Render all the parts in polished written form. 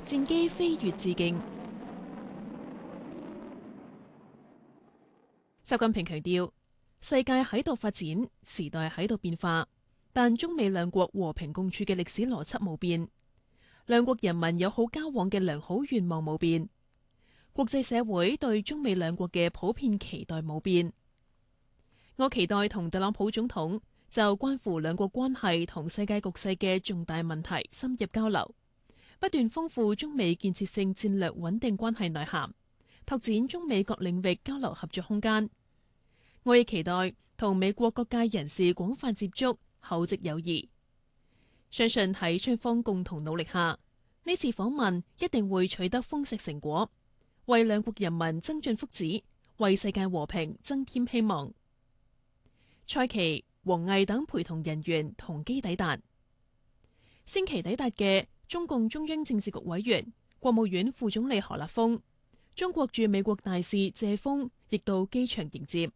戰機飛越致敬。習近平強調，世界喺度發展，時代喺度變化，但中美兩國和平共處嘅歷史邏輯冇變，兩國人民友好交往嘅良好願望冇變，國際社會對中美兩國嘅普遍期待冇變。我期待同特朗普總統就關乎兩國關係同世界局勢嘅重大問題深入交流，不斷豐富中美建設性戰略穩定關係內涵，拓展中美各領域交流合作空間。我亦期待同美國各界人士廣泛接觸，厚植友誼。相信喺雙方共同努力下，呢次訪問一定會取得豐碩成果，為兩國人民增進福祉，為世界和平增添希望。蔡奇、王毅等陪同人員同機抵達。星期抵達嘅中共中央政治局委員、國務院副總理何立峰、中國駐美國大使謝鋒亦到機場迎接。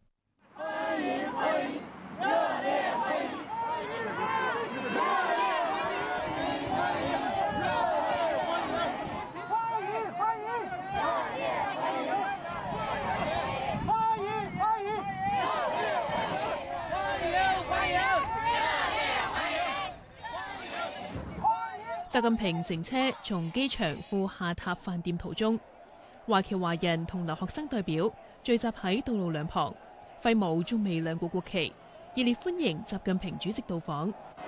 習近平乘車從機場赴下榻飯店途中，華僑華人同留學生代表聚集喺道路兩旁，揮舞中美兩國國旗，熱烈歡迎習近平主席到訪。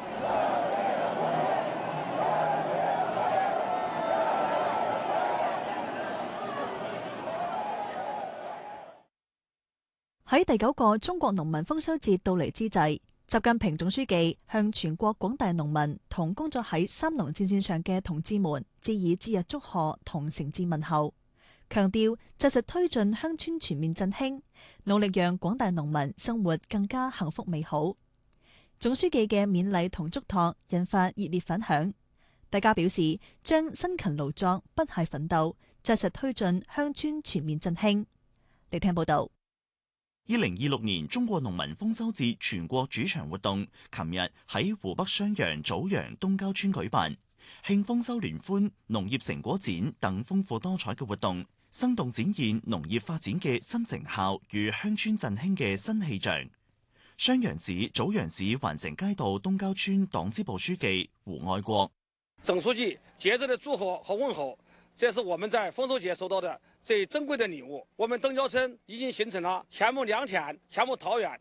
喺第9個中國農民豐收節到嚟之際，習近平總書記向全國廣大農民同工作喺三農戰線上嘅同志們致以節日祝賀同誠摯問候，強調紮實推進鄉村全面振興，努力讓廣大農民生活更加幸福美好。總書記嘅勉勵同囑託引發熱烈反響，大家表示將辛勤勞作、不懈奮鬥，紮實推進鄉村全面振興。嚟聽報道。 2026年中國農民豐收節全國主場活動，琴日喺湖北襄陽棗陽東郊村舉辦，慶豐收聯歡、農業成果展等豐富多彩嘅活動，生動展現農業發展嘅新成效與鄉村振興嘅新氣象。襄陽市棗陽市環城街道東郊村黨支部書記胡愛國： 總書記節日的祝賀和問候，這是我們在豐收節收到的最珍貴的禮物。我們東郊村已經形成了前牧良田、前牧桃園、